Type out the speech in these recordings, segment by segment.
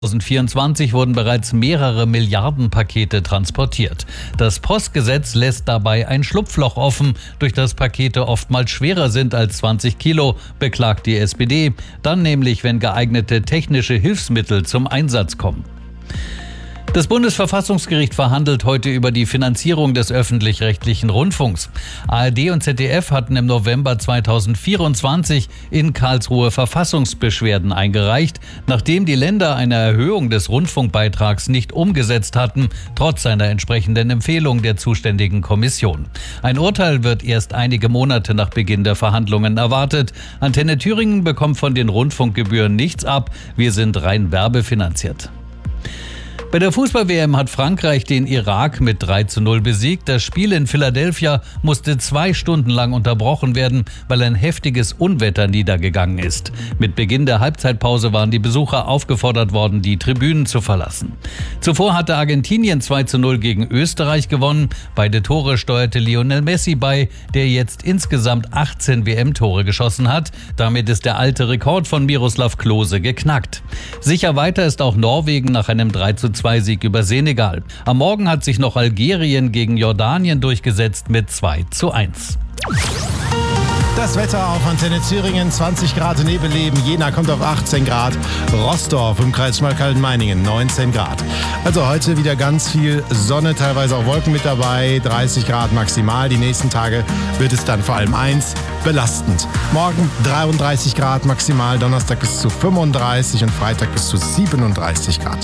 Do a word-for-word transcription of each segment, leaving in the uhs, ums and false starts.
zweitausendvierundzwanzig wurden bereits mehrere Milliarden Pakete transportiert. Das Postgesetz lässt dabei ein Schlupfloch offen, durch das Pakete oftmals schwerer sind als zwanzig Kilo, beklagt die S P D. Dann nämlich, wenn geeignete technische Hilfsmittel zum Einsatz kommen. Das Bundesverfassungsgericht verhandelt heute über die Finanzierung des öffentlich-rechtlichen Rundfunks. A R D und Z D F hatten im November zweitausendvierundzwanzig in Karlsruhe Verfassungsbeschwerden eingereicht, nachdem die Länder eine Erhöhung des Rundfunkbeitrags nicht umgesetzt hatten, trotz einer entsprechenden Empfehlung der zuständigen Kommission. Ein Urteil wird erst einige Monate nach Beginn der Verhandlungen erwartet. Antenne Thüringen bekommt von den Rundfunkgebühren nichts ab. Wir sind rein werbefinanziert. Bei der Fußball-W M hat Frankreich den Irak mit drei zu null besiegt. Das Spiel in Philadelphia musste zwei Stunden lang unterbrochen werden, weil ein heftiges Unwetter niedergegangen ist. Mit Beginn der Halbzeitpause waren die Besucher aufgefordert worden, die Tribünen zu verlassen. Zuvor hatte Argentinien zwei zu null gegen Österreich gewonnen. Beide Tore steuerte Lionel Messi bei, der jetzt insgesamt achtzehn W M-Tore geschossen hat. Damit ist der alte Rekord von Miroslav Klose geknackt. Sicher weiter ist auch Norwegen nach einem drei zu zwei Sieg über Senegal. Am Morgen hat sich noch Algerien gegen Jordanien durchgesetzt mit zwei zu eins. Das Wetter auf Antenne Thüringen, zwanzig Grad Nebelleben, Jena kommt auf achtzehn Grad, Roßdorf im Kreis Schmalkalden-Meiningen neunzehn Grad. Also heute wieder ganz viel Sonne, teilweise auch Wolken mit dabei, dreißig Grad maximal. Die nächsten Tage wird es dann vor allem eins, belastend. Morgen dreiunddreißig Grad maximal, Donnerstag bis zu fünfunddreißig und Freitag bis zu siebenunddreißig Grad.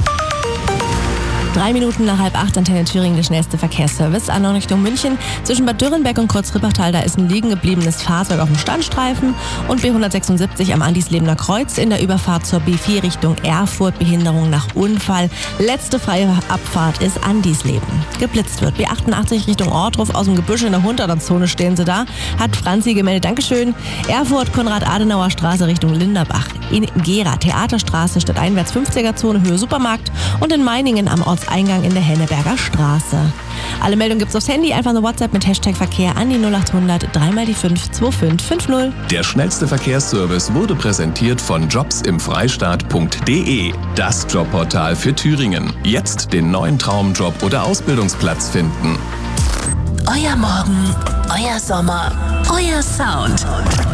Drei Minuten nach halb acht, Antenne Thüringen, der schnellste Verkehrsservice. An Richtung München. Zwischen Bad Dürrenberg und Kurz-Rippachtal, da ist ein liegen gebliebenes Fahrzeug auf dem Standstreifen. Und B hundertsechsundsiebzig am Andislebener Kreuz in der Überfahrt zur B vier Richtung Erfurt. Behinderung nach Unfall. Letzte freie Abfahrt ist Andisleben. Geblitzt wird. B achtundachtzig Richtung Ortruf, aus dem Gebüsch in der Hunderter-Zone stehen sie da. Hat Franzi gemeldet. Dankeschön. Erfurt, Konrad-Adenauer-Straße Richtung Linderbach. In Gera, Theaterstraße, stadteinwärts fünfziger-Zone, Höhe Supermarkt. Und in Meiningen am Ortseingang in der Henneberger Straße. Alle Meldungen gibt's aufs Handy, einfach eine WhatsApp mit Hashtag Verkehr an die null acht hundert drei mal die fünf zwei fünf fünf null. Der schnellste Verkehrsservice wurde präsentiert von jobs im freistaat punkt de, das Jobportal für Thüringen. Jetzt den neuen Traumjob oder Ausbildungsplatz finden. Euer Morgen, euer Sommer, euer Sound.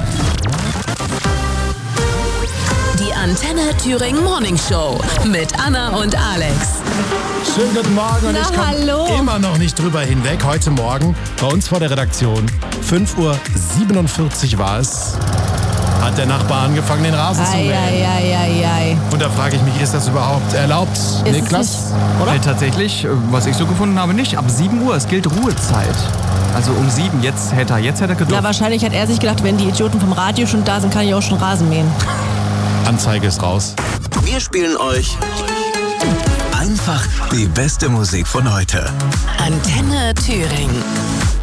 Die Antenne Thüringen Morning Show mit Anna und Alex. Schönen guten Morgen und Na, ich komme hallo. immer noch nicht drüber hinweg. Heute Morgen bei uns vor der Redaktion, fünf Uhr siebenundvierzig war es, hat der Nachbar angefangen, den Rasen zu mähen. Eieieiei. Und da frage ich mich, ist das überhaupt erlaubt, es Niklas? Oder? Äh, tatsächlich, äh, was ich so gefunden habe, nicht. Ab sieben Uhr, es gilt Ruhezeit. Also um sieben, jetzt hätte er, jetzt hätte er Na, gedurft. wahrscheinlich hat er sich gedacht, wenn die Idioten vom Radio schon da sind, kann ich auch schon Rasen mähen. Anzeige ist raus. Wir spielen euch einfach die beste Musik von heute. Antenne Thüringen.